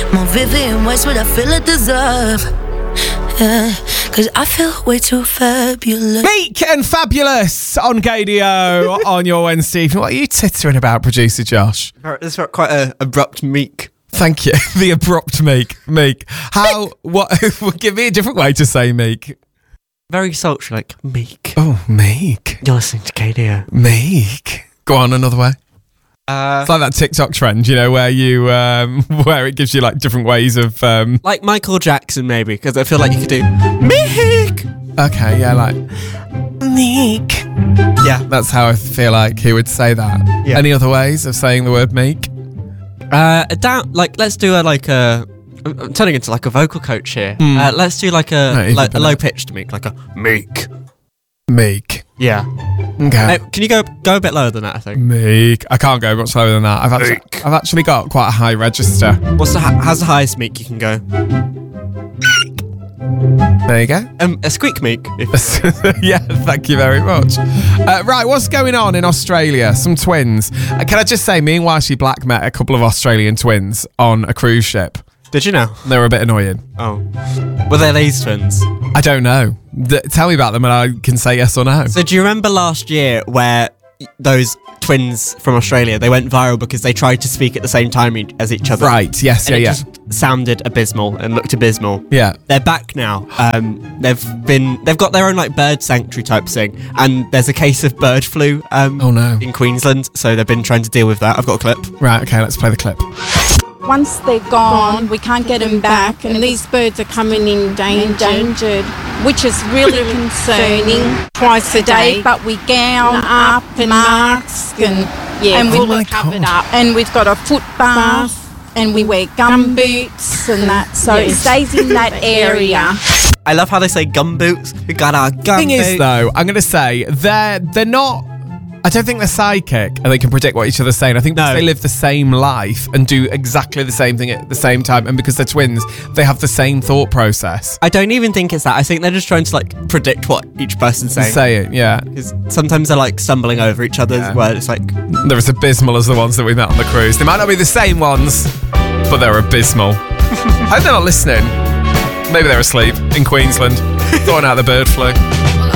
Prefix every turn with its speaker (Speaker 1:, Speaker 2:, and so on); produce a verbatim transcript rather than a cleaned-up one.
Speaker 1: More Vivian Westwood, I feel I deserve. Yeah, cause I feel way too fabulous.
Speaker 2: Meek and Fabulous on K D O on your Wednesday evening. What are you tittering about, producer Josh?
Speaker 3: This is quite an abrupt Meek.
Speaker 2: Thank you. The abrupt Meek. Meek. How, what, give me a different way to say Meek.
Speaker 3: Very sultry, like Meek.
Speaker 2: Oh, Meek.
Speaker 3: You're listening to K D O.
Speaker 2: Meek. Go on, another way.
Speaker 3: Uh,
Speaker 2: It's like that TikTok trend, you know, where you, um, where it gives you like different ways of, um,
Speaker 3: like Michael Jackson, maybe, because I feel like you could do Meek.
Speaker 2: okay, yeah, like, Meek.
Speaker 3: Yeah.
Speaker 2: That's how I feel like he would say that.
Speaker 3: Yeah.
Speaker 2: Any other ways of saying the word Meek?
Speaker 3: Uh, down, like, let's do a, like, a... I'm I'm turning into, like, a vocal coach here.
Speaker 2: Mm.
Speaker 3: Uh, let's do, like,
Speaker 2: No,
Speaker 3: a,
Speaker 2: even
Speaker 3: like, a
Speaker 2: better.
Speaker 3: low-pitched Meek, like a Meek.
Speaker 2: Meek.
Speaker 3: Yeah.
Speaker 2: Okay.
Speaker 3: Uh, can you go go a bit lower than that, I think?
Speaker 2: Meek. I can't go much lower than that. I've actually,
Speaker 3: Meek.
Speaker 2: I've actually got quite a high register.
Speaker 3: What's the, hi- how's the highest Meek you can go?
Speaker 2: There you go.
Speaker 3: Um, a squeak Meek. If
Speaker 2: Yeah, thank you very much. Uh, right, what's going on in Australia? Some twins. Uh, can I just say, me and Washi Black met a couple of Australian twins on a cruise ship.
Speaker 3: Did you know?
Speaker 2: They were a bit annoying.
Speaker 3: Oh. Were they these twins?
Speaker 2: I don't know. Th- tell me about them and I can say yes or no.
Speaker 3: So do you remember last year where those twins from Australia, they went viral because they tried to speak at the same time e- as each other?
Speaker 2: Right, yes,
Speaker 3: And
Speaker 2: yeah,
Speaker 3: it
Speaker 2: yeah.
Speaker 3: just sounded abysmal and looked abysmal.
Speaker 2: Yeah.
Speaker 3: They're back now. Um, they've been, they've got their own like bird sanctuary type thing, and there's a case of bird flu. Um,
Speaker 2: Oh, no.
Speaker 3: in Queensland, so they've been trying to deal with that. I've got a clip.
Speaker 2: Right, okay, let's play the clip.
Speaker 4: Once they're gone, we can't get them back, and these birds are coming endangered, endangered which is really concerning. Twice a day, but we gown up and mask and yeah, and
Speaker 2: Oh
Speaker 4: we're
Speaker 2: my
Speaker 4: covered
Speaker 2: God.
Speaker 4: up, and we've got a foot bath, and we wear gum boots and that, so it stays in that area.
Speaker 3: I love how they say gum boots. We got our gum
Speaker 2: Thing
Speaker 3: boots.
Speaker 2: is, though, I'm going to say they're they're not. I don't think they're psychic and they can predict what each other's saying. I think because
Speaker 3: No.
Speaker 2: they live the same life and do exactly the same thing at the same time, and because they're twins, they have the same thought process.
Speaker 3: I don't even think it's that. I think they're just trying to like predict what each person's saying.
Speaker 2: Say it, yeah.
Speaker 3: Because sometimes they're like stumbling over each other's
Speaker 2: Yeah.
Speaker 3: words. It's like,
Speaker 2: They're as abysmal as the ones that we met on the cruise. They might not be the same ones, but they're abysmal. I hope they're not listening. Maybe they're asleep in Queensland, throwing out the bird flu.